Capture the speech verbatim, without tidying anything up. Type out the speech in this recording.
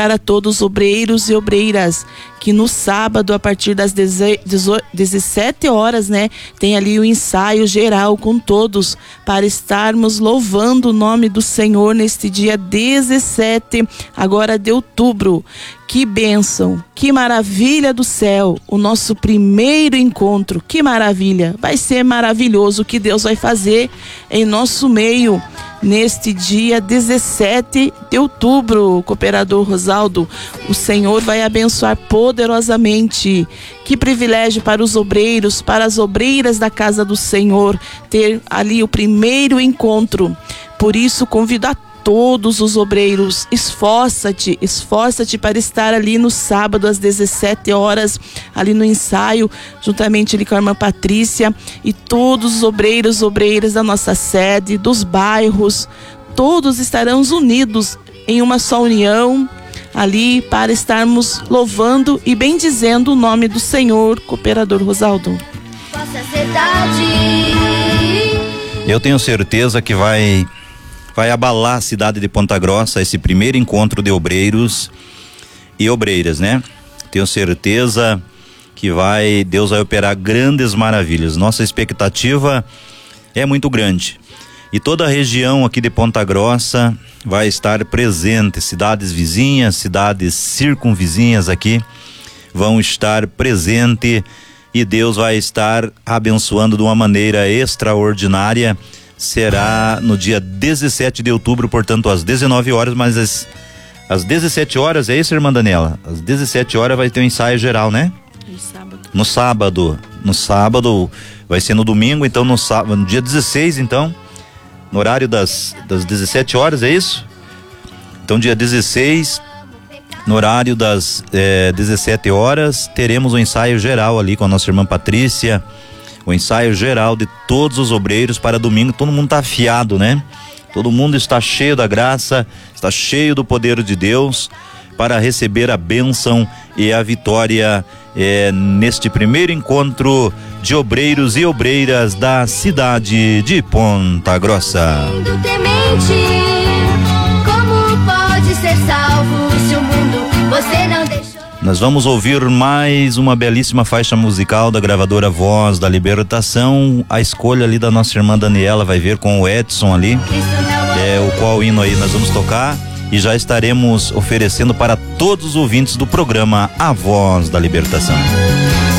a todos os obreiros e obreiras que no sábado, a partir das dezessete horas, né, tem ali o ensaio geral com todos para estarmos louvando o nome do Senhor neste dia dezessete agora de outubro. Que bênção, que maravilha do céu, o nosso primeiro encontro, que maravilha, vai ser maravilhoso o que Deus vai fazer em nosso meio neste dia dezessete de outubro, cooperador Rosaldo. O Senhor vai abençoar poderosamente. Que privilégio para os obreiros, para as obreiras da casa do Senhor, ter ali o primeiro encontro. Por isso convido a todos os obreiros, esforça-te, esforça-te para estar ali no sábado às dezessete horas, ali no ensaio, juntamente ali com a irmã Patrícia e todos os obreiros, obreiras da nossa sede, dos bairros, todos estarão unidos em uma só união ali para estarmos louvando e bendizendo o nome do Senhor, cooperador Rosaldo. Eu tenho certeza que vai vai abalar a cidade de Ponta Grossa esse primeiro encontro de obreiros e obreiras, né? Tenho certeza que vai, Deus vai operar grandes maravilhas. Nossa expectativa é muito grande. E toda a região aqui de Ponta Grossa vai estar presente, cidades vizinhas, cidades circunvizinhas aqui vão estar presente e Deus vai estar abençoando de uma maneira extraordinária. Será no dia dezessete de outubro, portanto às dezenove horas, mas às, às dezessete horas, é isso, irmã Daniela? Às dezessete horas vai ter um ensaio geral, né? No sábado. No sábado, no sábado, vai ser no domingo, então no sábado, no dia dezesseis, então, no horário das, das dezessete horas, é isso? Então dia dezesseis, no horário das é, dezessete horas, teremos um ensaio geral ali com a nossa irmã Patrícia, o ensaio geral de todos os obreiros para domingo. Todo mundo está afiado, né? Todo mundo está cheio da graça, está cheio do poder de Deus para receber a bênção e a vitória é, neste primeiro encontro de obreiros e obreiras da cidade de Ponta Grossa. Como pode ser salvo se o mundo você não deixou? Nós vamos ouvir mais uma belíssima faixa musical da gravadora Voz da Libertação. A escolha ali da nossa irmã Daniela vai ver com o Edson ali, é o qual hino aí nós vamos tocar e já estaremos oferecendo para todos os ouvintes do programa A Voz da Libertação.